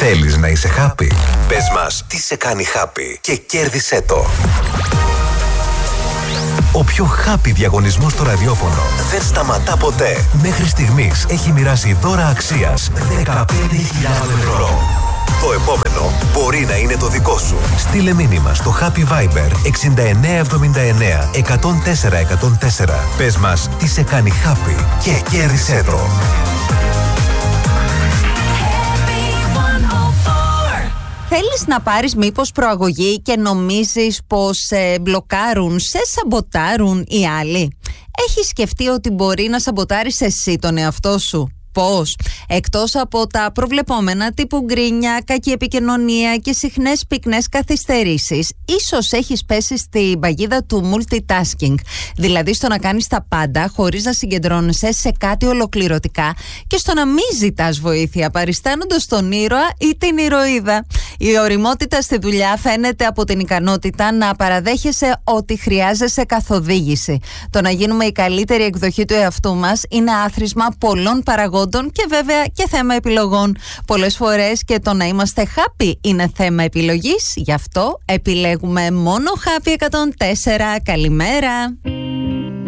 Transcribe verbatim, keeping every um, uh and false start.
Θέλεις να είσαι happy? Πες μας τι σε κάνει happy και κέρδισέ το. Ο πιο happy διαγωνισμός στο ραδιόφωνο δεν σταματά ποτέ. Μέχρι στιγμής έχει μοιράσει δώρα αξίας δεκαπέντε χιλιάδες ευρώ. Το επόμενο μπορεί να είναι το δικό σου. Στείλε μήνυμα στο Happy Viber εξήντα εννέα εβδομήντα εννέα εκατόν τέσσερα εκατόν τέσσερα. Πες μας τι σε κάνει happy και κέρδισέ το. Θέλεις να πάρεις μήπως προαγωγή και νομίζεις πως σε μπλοκάρουν, σε σαμποτάρουν οι άλλοι? Έχεις σκεφτεί ότι μπορεί να σαμποτάρεις εσύ τον εαυτό σου? Πώς? Εκτός από τα προβλεπόμενα τύπου γκρίνια, κακή επικοινωνία και συχνές πυκνές καθυστερήσεις, ίσως έχεις πέσει στην παγίδα του multitasking, δηλαδή στο να κάνεις τα πάντα χωρίς να συγκεντρώνεσαι σε κάτι ολοκληρωτικά και στο να μην ζητάς βοήθεια, παριστάνοντας τον ήρωα ή την ηρωίδα. Η ωριμότητα στη δουλειά φαίνεται από την ικανότητα να παραδέχεσαι ότι χρειάζεσαι καθοδήγηση. Το να γίνουμε η καλύτερη εκδοχή του εαυτού μας είναι άθροισμα πολλών παραγόντων και βέβαια και θέμα επιλογών. Πολλές φορές και το να είμαστε happy είναι θέμα επιλογής. Γι' αυτό επιλέγουμε μόνο Happy εκατόν τέσσερα. Καλημέρα.